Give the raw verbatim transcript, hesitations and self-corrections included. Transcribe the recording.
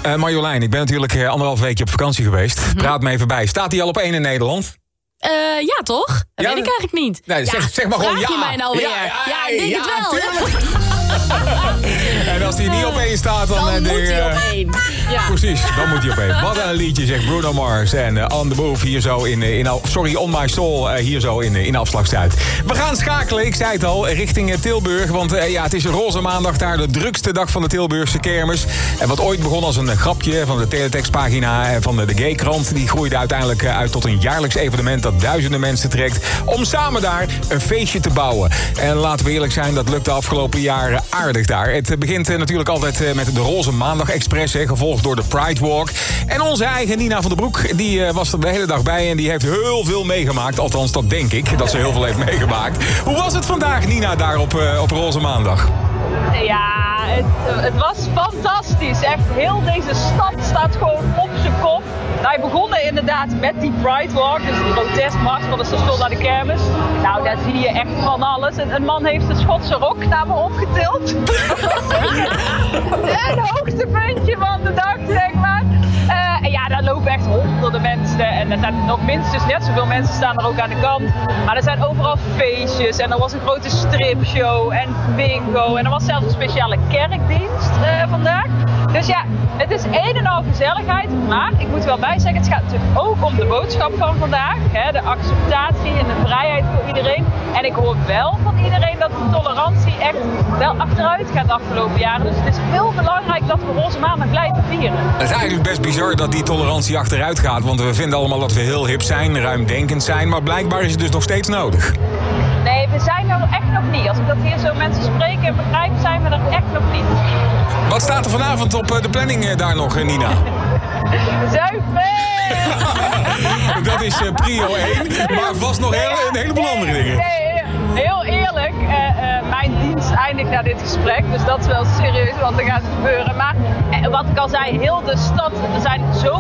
Uh, Marjolein, ik ben natuurlijk uh, anderhalf weekje op vakantie geweest. Mm-hmm. Praat me even bij. Staat hij al op één in Nederland? Uh, ja, toch? Dat ja, weet ik eigenlijk niet. Nee, zeg, ja, zeg maar gewoon ja. Vraag je mij nou weer? Ja, ja, ja ik denk ja, het wel. En als hij niet op één staat, dan... Dan uh, moet de, hij op één. Ja. Precies, dan moet hij op één. Wat een liedje, zegt Bruno Mars. En uh, On The Move hier zo in... in sorry, On My Soul uh, hier zo in, in Afslagstuit. We gaan schakelen, ik zei het al, richting uh, Tilburg. Want uh, ja, het is roze maandag daar, de drukste dag van de Tilburgse kermis. En wat ooit begon als een uh, grapje van de teletextpagina uh, van de, de Gaykrant... die groeide uiteindelijk uh, uit tot een jaarlijks evenement... dat duizenden mensen trekt om samen daar een feestje te bouwen. En laten we eerlijk zijn, dat lukt de afgelopen jaren aardig daar. Het begint uh, natuurlijk altijd uh, met de Roze Maandag Express, hè, gevolgd door de Pride Walk. En onze eigen Nina van der Broek, die uh, was er de hele dag bij... en die heeft heel veel meegemaakt. Althans, dat denk ik, dat ze heel veel heeft meegemaakt. Hoe was het vandaag, Nina, daar op, uh, op Roze Maandag? Ja, het, het was fantastisch. Echt, heel deze stad staat gewoon op zijn kop. Wij begonnen inderdaad met die Pride Walk, dus die protestmars van de station naar de kermis. Nou, daar zie je echt van alles. Een, een man heeft zijn Schotse rok naar me opgetild. Een hoogtepuntje van de dag, zeg maar. Uh, en ja, daar lopen echt honderden mensen. En er zijn nog minstens net zoveel mensen staan er ook aan de kant. Maar er zijn overal feestjes. En er was een grote stripshow en bingo. En er was zelfs een speciale kerkdienst uh, vandaag. Dus ja, het is een en al gezelligheid. Maar ik moet wel bij zeggen, het gaat natuurlijk ook om de boodschap van vandaag. Hè, de acceptatie en de vrijheid voor iedereen. En ik hoor wel van iedereen dat de tolerantie echt wel achteruit gaat de afgelopen jaren. Dus het is heel belangrijk dat we Roze Maandag blijven vieren. Het is eigenlijk best bizar dat die tolerantie achteruit gaat. Want we vinden allemaal dat we heel hip zijn, ruimdenkend zijn. Maar blijkbaar is het dus nog steeds nodig. Nee, we zijn er echt nog niet. Als ik dat hier zo mensen spreken en begrijp, zijn we er echt nog niet. Wat staat er vanavond op de planning daar nog, Nina? Zuipen! Dat is uh, prio één, maar vast nog heel, een heleboel andere dingen. Nee, heel eerlijk, uh, uh, mijn dienst eindigt na dit gesprek, dus dat is wel serieus, want er gaat gebeuren. Maar uh, wat ik al zei, heel de stad, er zijn zo